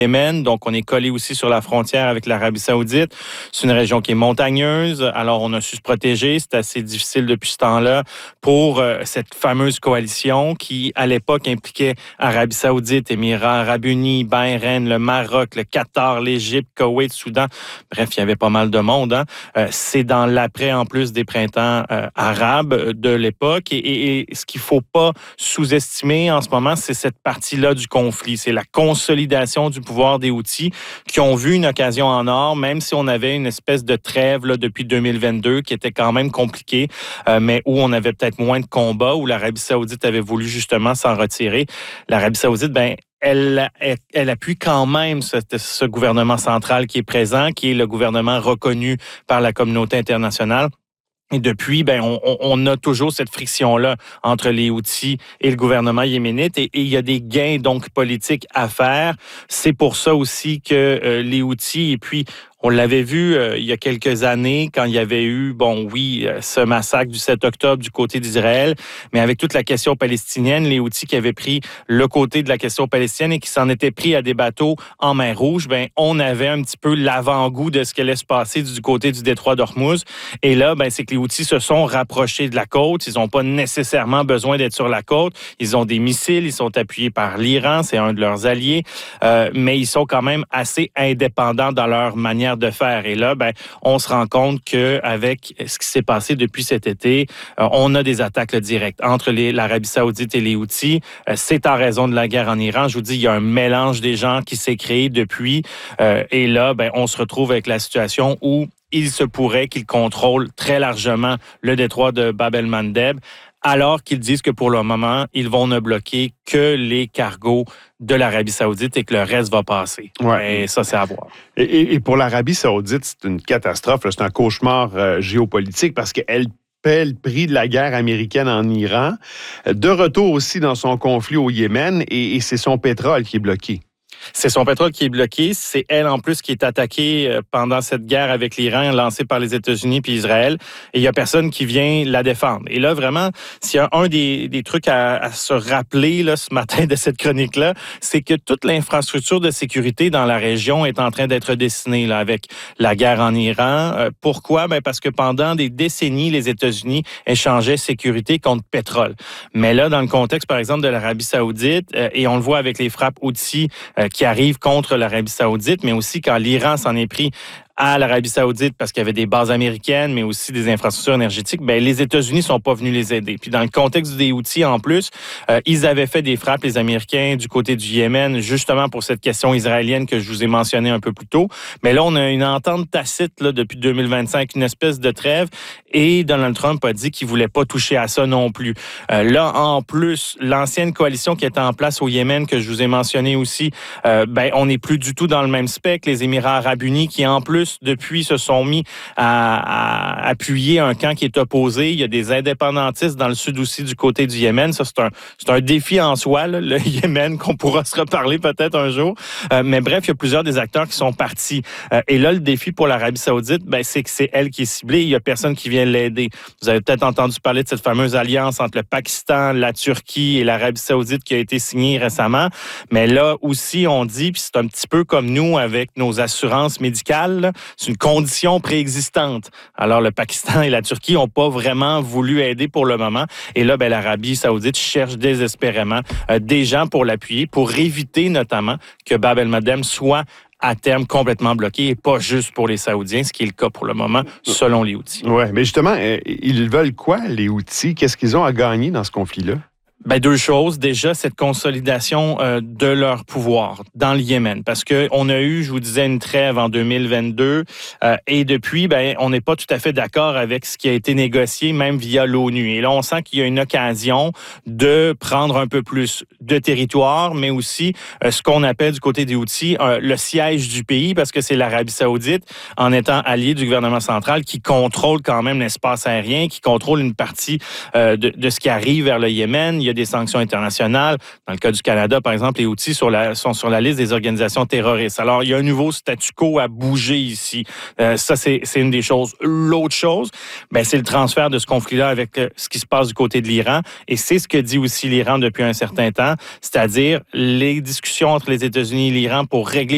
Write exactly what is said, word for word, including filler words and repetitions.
Yémen, donc on est collé aussi sur la frontière avec l'Arabie Saoudite. C'est une région qui est montagneuse, alors on a su se protéger. C'est assez difficile depuis ce temps-là pour euh, cette fameuse coalition qui, à l'époque, impliquait Arabie Saoudite, Émirats Arabes Unis, Bahreïn, le Maroc, le Qatar, l'Égypte, Koweït, Soudan. Bref, il y avait pas mal de monde. Hein. Euh, c'est dans l'après, en plus, des printemps euh, arabes de l'époque. Et, et, et ce qu'il faut pas sous-estimer en ce moment, c'est cette partie-là du conflit. C'est la consolidation du pouvoir des Houthis qui ont vu une occasion en or, même si on avait une espèce de trêve là, depuis deux mille vingt-deux qui était quand même compliquée, euh, mais où on avait peut-être moins de combats, où l'Arabie Saoudite avait voulu justement s'en retirer. L'Arabie Saoudite, ben Elle, elle, elle appuie quand même ce, ce gouvernement central qui est présent, qui est le gouvernement reconnu par la communauté internationale. Et depuis, ben, on, on a toujours cette friction-là entre les Houthis et le gouvernement yéménite. Et, et il y a des gains, donc, politiques à faire. C'est pour ça aussi que euh, les Houthis, et puis, on l'avait vu euh, il y a quelques années quand il y avait eu, bon, oui, euh, ce massacre du sept octobre du côté d'Israël, mais avec toute la question palestinienne, les Houthis qui avaient pris le côté de la question palestinienne et qui s'en étaient pris à des bateaux en mer Rouge, ben, on avait un petit peu l'avant-goût de ce qui allait se passer du côté du détroit d'Ormuz. Et là, ben, c'est que les Houthis se sont rapprochés de la côte. Ils n'ont pas nécessairement besoin d'être sur la côte. Ils ont des missiles, ils sont appuyés par l'Iran, c'est un de leurs alliés, euh, mais ils sont quand même assez indépendants dans leur manière de faire. Et là, ben, on se rend compte qu'avec ce qui s'est passé depuis cet été, euh, on a des attaques là, directes entre les, l'Arabie Saoudite et les Houthis. Euh, c'est en raison de la guerre en Iran. Je vous dis, il y a un mélange des gens qui s'est créé depuis. Euh, et là, ben, on se retrouve avec la situation où il se pourrait qu'ils contrôlent très largement le détroit de Bab el-Mandeb, alors qu'ils disent que pour le moment, ils vont ne bloquer que les cargos de l'Arabie Saoudite et que le reste va passer. Ouais. Et ça, c'est à voir. Et, et, et pour l'Arabie Saoudite, c'est une catastrophe, là, c'est un cauchemar euh, géopolitique parce qu'elle paie le prix de la guerre américaine en Iran, de retour aussi dans son conflit au Yémen, et, et c'est son pétrole qui est bloqué. C'est son pétrole qui est bloqué. C'est elle, en plus, qui est attaquée pendant cette guerre avec l'Iran lancée par les États-Unis puis Israël. Et il n'y a personne qui vient la défendre. Et là, vraiment, s'il y a un des, des trucs à, à se rappeler là, ce matin de cette chronique-là, c'est que toute l'infrastructure de sécurité dans la région est en train d'être dessinée là, avec la guerre en Iran. Euh, pourquoi? Ben parce que pendant des décennies, les États-Unis échangeaient sécurité contre pétrole. Mais là, dans le contexte, par exemple, de l'Arabie Saoudite, euh, et on le voit avec les frappes Houthis euh, qui arrivent contre l'Arabie Saoudite, mais aussi quand l'Iran s'en est pris à l'Arabie Saoudite parce qu'il y avait des bases américaines, mais aussi des infrastructures énergétiques, ben les États-Unis ne sont pas venus les aider. Puis dans le contexte des Houthis, en plus, euh, ils avaient fait des frappes, les Américains, du côté du Yémen, justement pour cette question israélienne que je vous ai mentionnée un peu plus tôt. Mais là, on a une entente tacite là, depuis deux mille vingt-cinq, une espèce de trêve, et Donald Trump a dit qu'il ne voulait pas toucher à ça non plus. Euh, là, en plus, l'ancienne coalition qui était en place au Yémen, que je vous ai mentionné aussi, euh, ben on n'est plus du tout dans le même spectre. Les Émirats Arabes Unis, qui en plus, depuis, se sont mis à, à appuyer un camp qui est opposé. Il y a des indépendantistes dans le sud aussi du côté du Yémen. Ça, c'est un, c'est un défi en soi, là, le Yémen, qu'on pourra se reparler peut-être un jour. Euh, mais bref, il y a plusieurs des acteurs qui sont partis. Euh, et là, le défi pour l'Arabie Saoudite, ben, c'est que c'est elle qui est ciblée. Il n'y a personne qui vient l'aider. Vous avez peut-être entendu parler de cette fameuse alliance entre le Pakistan, la Turquie et l'Arabie Saoudite qui a été signée récemment. Mais là aussi, on dit, puis c'est un petit peu comme nous avec nos assurances médicales, là, c'est une condition préexistante. Alors, le Pakistan et la Turquie n'ont pas vraiment voulu aider pour le moment. Et là, ben, l'Arabie Saoudite cherche désespérément euh, des gens pour l'appuyer, pour éviter notamment que Bab el-Mandeb soit à terme complètement bloqué et pas juste pour les Saoudiens, ce qui est le cas pour le moment, selon les Houthis. Oui, mais justement, euh, ils veulent quoi, les Houthis? Qu'est-ce qu'ils ont à gagner dans ce conflit-là? Ben, deux choses. Déjà, cette consolidation euh, de leur pouvoir dans le Yémen. Parce que on a eu, je vous disais, une trêve en deux mille vingt-deux. Euh, et depuis, ben, on n'est pas tout à fait d'accord avec ce qui a été négocié, même via l'ONU. Et là, on sent qu'il y a une occasion de prendre un peu plus de territoire, mais aussi euh, ce qu'on appelle du côté des Houthis euh, le siège du pays, parce que c'est l'Arabie Saoudite, en étant allié du gouvernement central, qui contrôle quand même l'espace aérien, qui contrôle une partie euh, de, de ce qui arrive vers le Yémen. Il y a des sanctions internationales. Dans le cas du Canada, par exemple, les Houthis sur la, sont sur la liste des organisations terroristes. Alors, il y a un nouveau statu quo à bouger ici. Euh, ça, c'est, c'est une des choses. L'autre chose, ben, c'est le transfert de ce conflit-là avec euh, ce qui se passe du côté de l'Iran. Et c'est ce que dit aussi l'Iran depuis un certain temps, c'est-à-dire les discussions entre les États-Unis et l'Iran pour régler